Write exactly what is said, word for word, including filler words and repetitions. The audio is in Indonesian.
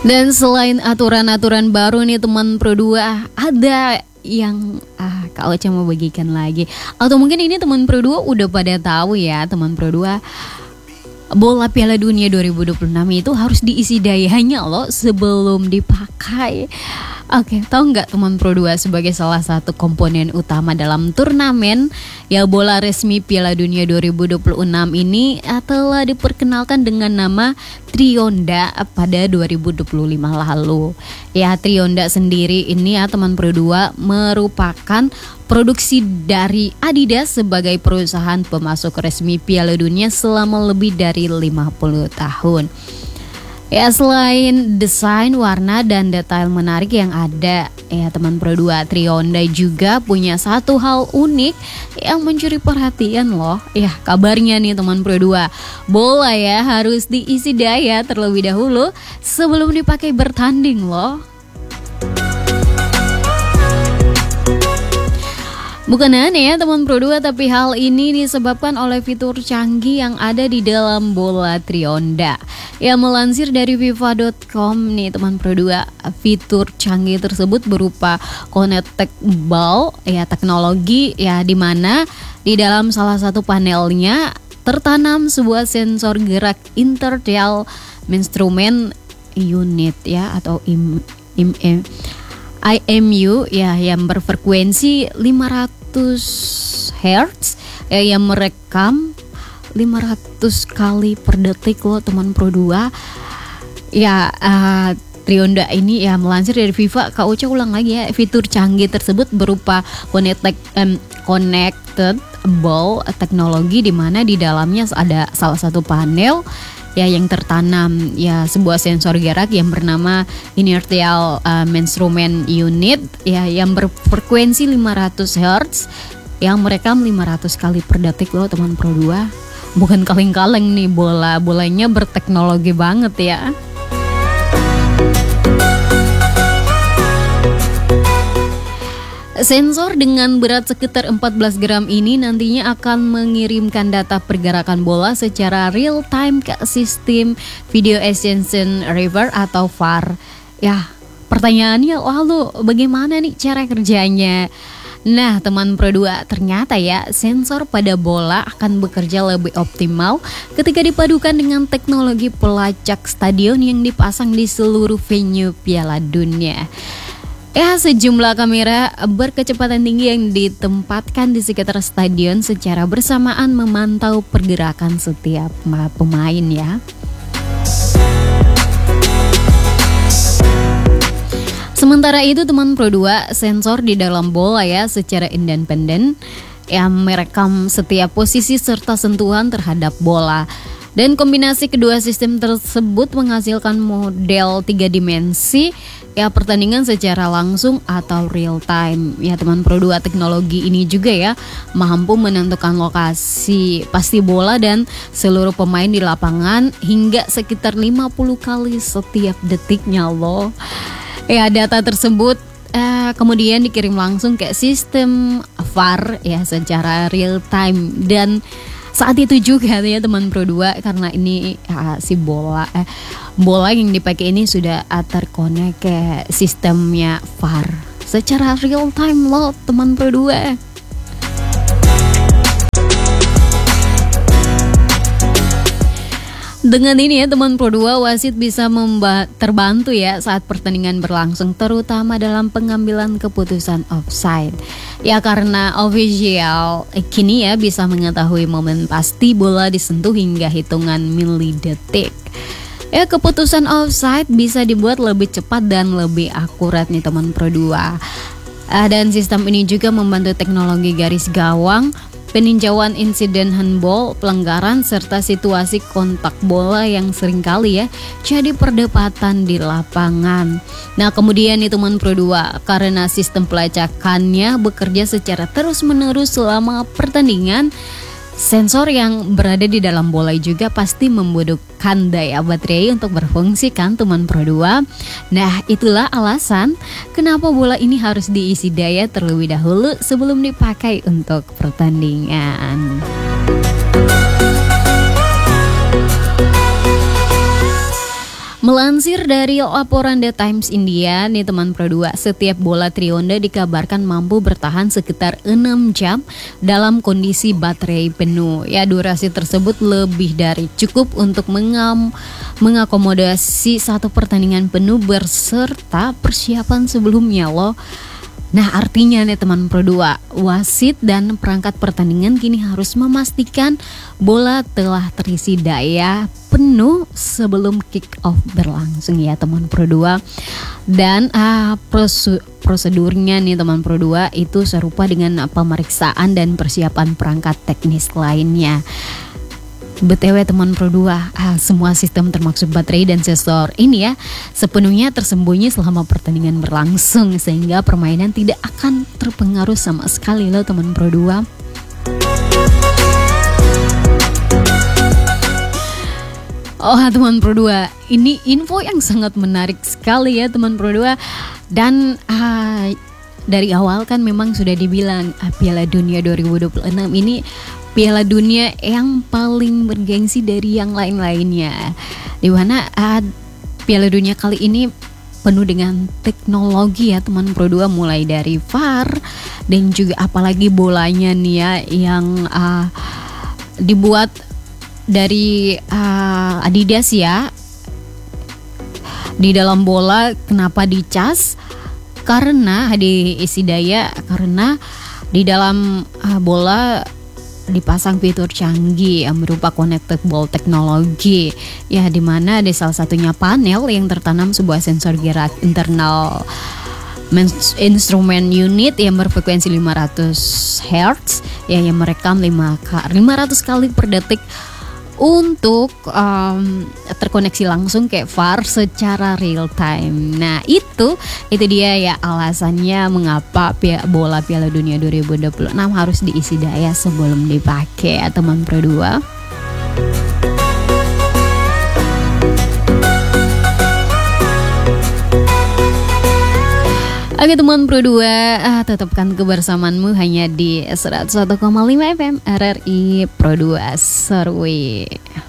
Dan selain aturan-aturan baru nih teman Pro dua, ada yang ah Kak Ocha mau bagikan lagi. Atau mungkin ini teman Pro dua udah pada tahu ya, teman Pro dua, bola Piala Dunia dua ribu dua puluh enam itu harus diisi dayanya loh sebelum dipakai. Oke, tahu nggak teman Pro dua, sebagai salah satu komponen utama dalam turnamen ya bola resmi Piala Dunia dua ribu dua puluh enam ini telah diperkenalkan dengan nama Trionda pada dua ribu dua puluh lima lalu. Ya, Trionda sendiri ini ya teman Pro dua merupakan produksi dari Adidas sebagai perusahaan pemasok resmi Piala Dunia selama lebih dari lima puluh tahun. Ya, selain desain, warna, dan detail menarik yang ada, ya teman Pro dua, Trionda juga punya satu hal unik yang mencuri perhatian loh. Ya, kabarnya nih teman Pro dua, bola ya harus diisi daya terlebih dahulu sebelum dipakai bertanding loh. Bukan aneh ya teman Pro dua, tapi hal ini disebabkan oleh fitur canggih yang ada di dalam bola Trionda. Ya, melansir dari FIFA dot com nih teman Pro dua, fitur canggih tersebut berupa connectable ya teknologi ya, di mana di dalam salah satu panelnya tertanam sebuah sensor gerak Intertel Instrument Unit ya, atau im, im, im, I M U ya, yang berfrekuensi lima ratus hertz ya, yang merekam lima ratus kali per detik loh teman Pro dua. Ya, uh, Trionda ini ya melansir dari FIFA, Kak Ocha ulang lagi ya, fitur canggih tersebut berupa connected um, connectable teknologi, di mana di dalamnya ada salah satu panel ya yang tertanam ya sebuah sensor gerak yang bernama Inertial uh, Measurement Unit ya, yang berfrekuensi lima ratus hertz yang merekam lima ratus kali per detik loh teman Pro dua. Bukan kaleng-kaleng nih, bola bolanya berteknologi banget ya. Sensor dengan berat sekitar empat belas gram ini nantinya akan mengirimkan data pergerakan bola secara real time ke sistem Video Assistant Receiver atau V A R. Ya, pertanyaannya lalu bagaimana nih cara kerjanya? Nah teman Pro dua, ternyata ya sensor pada bola akan bekerja lebih optimal ketika dipadukan dengan teknologi pelacak stadion yang dipasang di seluruh venue Piala Dunia. Ya, sejumlah kamera berkecepatan tinggi yang ditempatkan di sekitar stadion secara bersamaan memantau pergerakan setiap pemain ya. Sementara itu teman Pro dua, sensor di dalam bola ya secara independen yang merekam setiap posisi serta sentuhan terhadap bola. Dan kombinasi kedua sistem tersebut menghasilkan model tiga dimensi ya pertandingan secara langsung atau real time. Ya teman Pro dua, teknologi ini juga ya mampu menentukan lokasi pasti bola dan seluruh pemain di lapangan hingga sekitar lima puluh kali setiap detiknya loh. Ya, data tersebut uh, kemudian dikirim langsung ke sistem V A R ya secara real time, dan saat itu juga ya teman Pro dua, karena ini uh, si bola eh, bola yang dipakai ini sudah terkonek ke sistemnya V A R secara real time loh teman Pro dua. Dengan ini ya teman Pro dua, wasit bisa memba- terbantu ya saat pertandingan berlangsung, terutama dalam pengambilan keputusan offside. Ya, karena official eh, kini ya bisa mengetahui momen pasti bola disentuh hingga hitungan milidetik. Ya, keputusan offside bisa dibuat lebih cepat dan lebih akurat nih teman Pro dua. Uh, dan sistem ini juga membantu teknologi garis gawang, peninjauan insiden handball, pelanggaran, serta situasi kontak bola yang seringkali ya jadi perdebatan di lapangan. Nah kemudian nih teman Pro dua, karena sistem pelacakannya bekerja secara terus-menerus selama pertandingan, sensor yang berada di dalam bola juga pasti membutuhkan daya baterai untuk berfungsi kan teman Pro dua. Nah itulah alasan kenapa bola ini harus diisi daya terlebih dahulu sebelum dipakai untuk pertandingan. Melansir dari laporan The Times India nih teman Pro dua, setiap bola Trionda dikabarkan mampu bertahan sekitar enam jam dalam kondisi baterai penuh. Ya, durasi tersebut lebih dari cukup untuk mengam, mengakomodasi satu pertandingan penuh berserta persiapan sebelumnya loh. Nah, artinya nih teman Pro dua, wasit dan perangkat pertandingan kini harus memastikan bola telah terisi daya penuh sebelum kick off berlangsung ya teman Pro dua. Dan uh, prosedurnya nih teman Pro dua itu serupa dengan pemeriksaan dan persiapan perangkat teknis lainnya. B T W teman Pro dua, ah, semua sistem termasuk baterai dan sensor ini ya sepenuhnya tersembunyi selama pertandingan berlangsung, sehingga permainan tidak akan terpengaruh sama sekali loh teman Pro dua. Oh teman Pro dua, ini info yang sangat menarik sekali ya teman Pro dua. Dan ah, dari awal kan memang sudah dibilang ah, Piala Dunia dua ribu dua puluh enam ini Piala Dunia yang paling bergengsi dari yang lain-lainnya, dimana uh, Piala Dunia kali ini penuh dengan teknologi ya teman Pro dua, mulai dari V A R dan juga apalagi bolanya nih ya yang uh, dibuat dari uh, Adidas ya. Di dalam bola kenapa dicas? Karena diisi daya, karena di dalam uh, bola dipasang fitur canggih yang berupa connected ball technology ya, dimana ada salah satunya panel yang tertanam sebuah sensor gerak internal instrument unit yang berfrekuensi lima ratus hertz ya, yang merekam lima ratus kali per detik untuk um, terkoneksi langsung kayak V A R secara real time. Nah itu itu dia ya alasannya mengapa bola Piala Dunia dua ribu dua puluh enam harus diisi daya sebelum dipakai ya teman Pro dua. Oke teman Pro dua, ah, tetapkan kebersamaanmu hanya di seratus satu koma lima F M R R I Pro dua Serwi.